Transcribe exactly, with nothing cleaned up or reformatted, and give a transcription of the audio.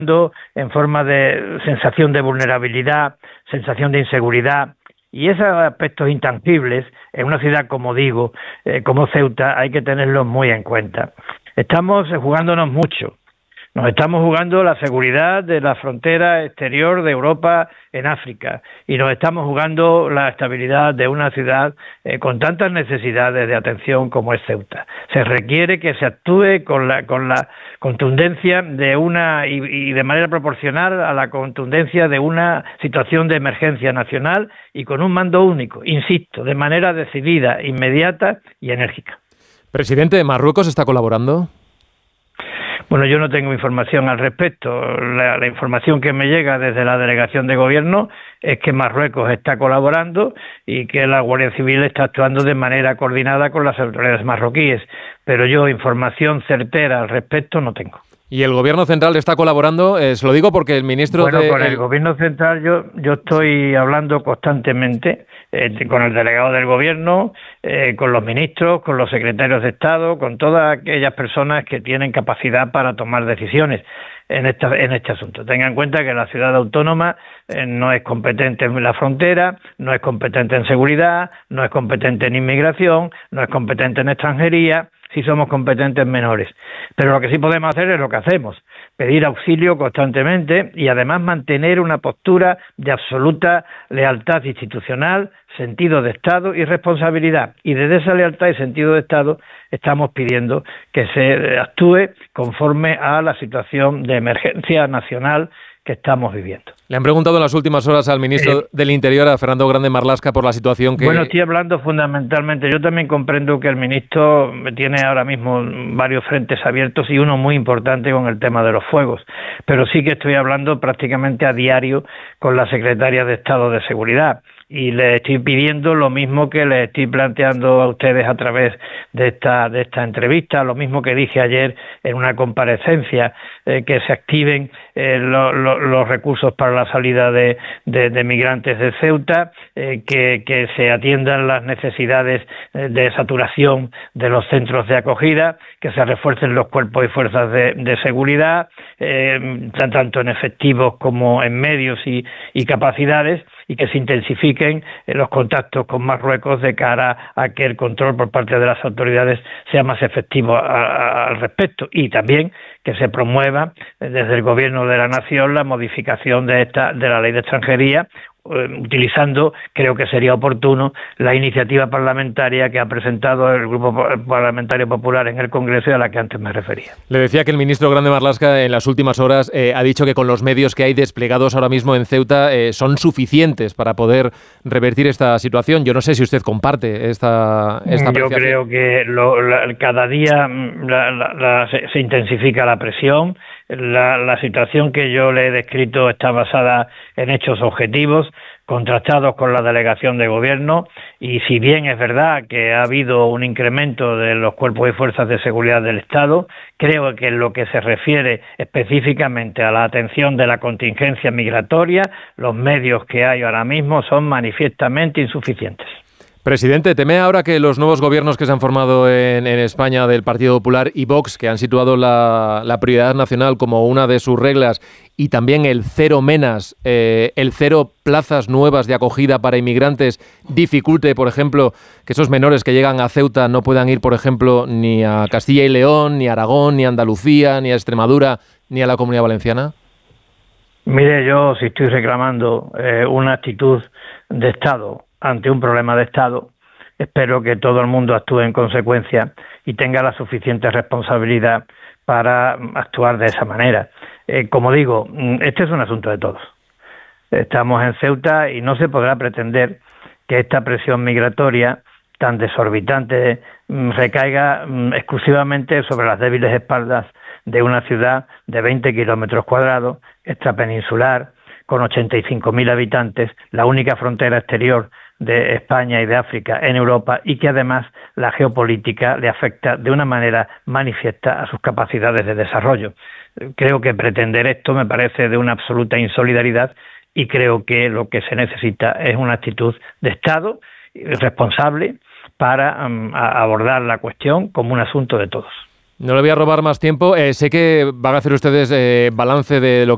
en forma de sensación de vulnerabilidad, sensación de inseguridad. Y esos aspectos intangibles, en una ciudad, como digo, eh, como Ceuta, hay que tenerlos muy en cuenta. Estamos jugándonos mucho. Nos estamos jugando la seguridad de la frontera exterior de Europa en África y nos estamos jugando la estabilidad de una ciudad eh, con tantas necesidades de atención como es Ceuta. Se requiere que se actúe con la, con la contundencia de una y, y de manera proporcional a la contundencia de una situación de emergencia nacional y con un mando único, insisto, de manera decidida, inmediata y enérgica. Presidente, ¿Marruecos está colaborando? Bueno, yo no tengo información al respecto. La, la información que me llega desde la delegación de gobierno es que Marruecos está colaborando y que la Guardia Civil está actuando de manera coordinada con las autoridades marroquíes, pero yo información certera al respecto no tengo. ¿Y el gobierno central está colaborando? Eh, se lo digo porque el ministro bueno, de... con el el... gobierno central yo, yo estoy hablando constantemente eh, con el delegado del gobierno, eh, con los ministros, con los secretarios de Estado, con todas aquellas personas que tienen capacidad para tomar decisiones en, esta, en este asunto. Tengan en cuenta que la ciudad autónoma eh, no es competente en la frontera, no es competente en seguridad, no es competente en inmigración, no es competente en extranjería. Sí somos competentes menores, pero lo que sí podemos hacer es lo que hacemos, pedir auxilio constantemente y además mantener una postura de absoluta lealtad institucional, sentido de Estado y responsabilidad. Y desde esa lealtad y sentido de Estado estamos pidiendo que se actúe conforme a la situación de emergencia nacional que estamos viviendo. Le han preguntado en las últimas horas al ministro eh, del Interior, a Fernando Grande Marlaska, por la situación que... Bueno, estoy hablando fundamentalmente, yo también comprendo que el ministro tiene ahora mismo varios frentes abiertos y uno muy importante con el tema de los fuegos, pero sí que estoy hablando prácticamente a diario con la secretaria de Estado de Seguridad. Y le estoy pidiendo lo mismo que le estoy planteando a ustedes a través de esta de esta entrevista, lo mismo que dije ayer en una comparecencia, eh, que se activen eh, lo, lo, los recursos para la salida de, de, de migrantes de Ceuta, eh, que, que se atiendan las necesidades de saturación de los centros de acogida, que se refuercen los cuerpos y fuerzas de, de seguridad, eh, tanto en efectivos como en medios y, y capacidades, y que se intensifiquen los contactos con Marruecos de cara a que el control por parte de las autoridades sea más efectivo al respecto, y también que se promueva desde el Gobierno de la Nación la modificación de esta de la Ley de Extranjería, utilizando, creo que sería oportuno, la iniciativa parlamentaria que ha presentado el Grupo Parlamentario Popular en el Congreso y a la que antes me refería. Le decía que el ministro Grande Marlaska en las últimas horas eh, ha dicho que con los medios que hay desplegados ahora mismo en Ceuta eh, son suficientes para poder revertir esta situación. Yo no sé si usted comparte esta, esta Yo creo que lo, la, cada día la, la, la, se, se intensifica la presión. La, la situación que yo le he descrito está basada en hechos objetivos, contrastados con la delegación de gobierno, y si bien es verdad que ha habido un incremento de los cuerpos y fuerzas de seguridad del Estado, creo que en lo que se refiere específicamente a la atención de la contingencia migratoria, los medios que hay ahora mismo son manifiestamente insuficientes. Presidente, ¿teme ahora que los nuevos gobiernos que se han formado en, en España del Partido Popular y Vox, que han situado la, la prioridad nacional como una de sus reglas, y también el cero menas, eh, el cero plazas nuevas de acogida para inmigrantes, dificulte, por ejemplo, que esos menores que llegan a Ceuta no puedan ir, por ejemplo, ni a Castilla y León, ni a Aragón, ni a Andalucía, ni a Extremadura, ni a la Comunidad Valenciana? Mire, yo si estoy reclamando eh, una actitud de Estado ante un problema de Estado, espero que todo el mundo actúe en consecuencia y tenga la suficiente responsabilidad para actuar de esa manera. Eh, como digo, este es un asunto de todos. Estamos en Ceuta y no se podrá pretender que esta presión migratoria tan desorbitante recaiga exclusivamente sobre las débiles espaldas de una ciudad de veinte kilómetros cuadrados, extrapeninsular, con ochenta y cinco mil habitantes, la única frontera exterior de España y de África en Europa, y que además la geopolítica le afecta de una manera manifiesta a sus capacidades de desarrollo. Creo que pretender esto me parece de una absoluta insolidaridad, y creo que lo que se necesita es una actitud de Estado responsable para um, abordar la cuestión como un asunto de todos. No le voy a robar más tiempo. Eh, sé que van a hacer ustedes eh, balance de lo que